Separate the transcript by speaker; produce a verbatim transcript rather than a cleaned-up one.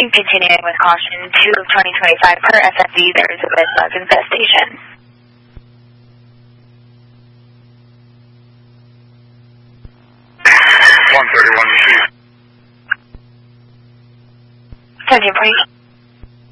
Speaker 1: Continuing with caution, two of twenty twenty-five per S S D, there is a bed bug infestation.
Speaker 2: one thirty-one, receive.
Speaker 1: seventeen point eight.